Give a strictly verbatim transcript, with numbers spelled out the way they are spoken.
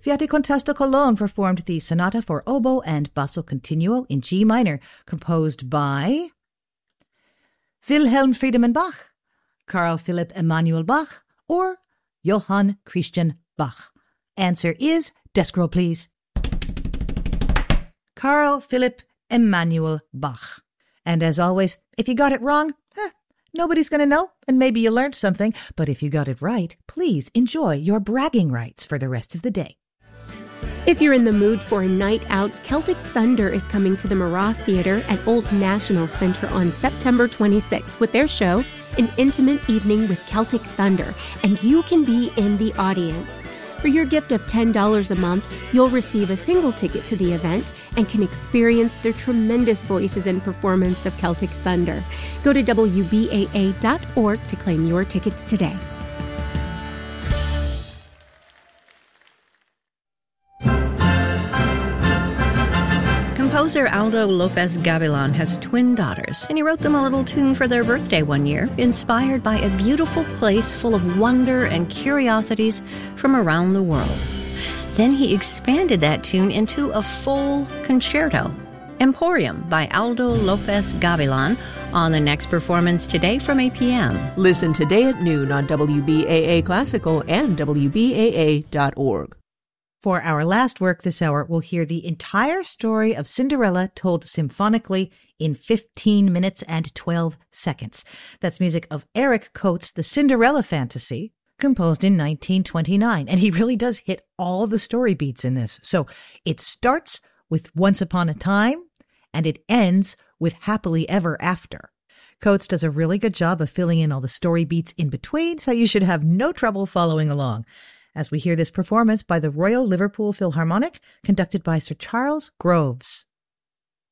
Viati Contesta Colon performed the sonata for oboe and basso continuo in G minor, composed by Wilhelm Friedemann Bach, Carl Philipp Emanuel Bach, or Johann Christian Bach. Answer is, desk roll please, Carl Philipp Emanuel Bach. And as always, if you got it wrong, eh, nobody's going to know, and maybe you learned something. But if you got it right, please enjoy your bragging rights for the rest of the day. If you're in the mood for a night out, Celtic Thunder is coming to the Marat Theatre at Old National Center on September twenty-sixth with their show, An Intimate Evening with Celtic Thunder, and you can be in the audience. For your gift of ten dollars a month, you'll receive a single ticket to the event and can experience their tremendous voices and performance of Celtic Thunder. Go to W B A A dot org to claim your tickets today. Composer Aldo Lopez Gavilan has twin daughters, and he wrote them a little tune for their birthday one year, inspired by a beautiful place full of wonder and curiosities from around the world. Then he expanded that tune into a full concerto. Emporium by Aldo Lopez Gavilan on the next performance today from eight p.m. Listen today at noon on W B A A Classical and W B A A dot org. For our last work this hour, we'll hear the entire story of Cinderella told symphonically in fifteen minutes and twelve seconds. That's music of Eric Coates' The Cinderella Fantasy, composed in nineteen twenty-nine. And he really does hit all the story beats in this. So it starts with Once Upon a Time, and it ends with Happily Ever After. Coates does a really good job of filling in all the story beats in between, so you should have no trouble following along as we hear this performance by the Royal Liverpool Philharmonic, conducted by Sir Charles Groves.